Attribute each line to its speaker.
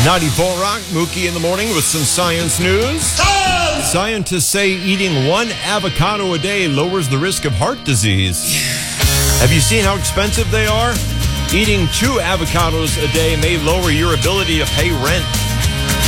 Speaker 1: 94 Rock, Mookie in the morning with some science news. Scientists say eating one avocado a day lowers the risk of heart disease. Have you seen how expensive they are? Eating 2 avocados a day may lower your ability to pay rent.